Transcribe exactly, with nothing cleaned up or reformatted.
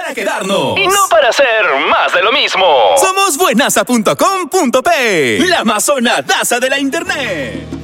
para quedarnos. Y no para hacer más de lo mismo. Somos buenaza punto com punto pe, la amazonadaza de la internet.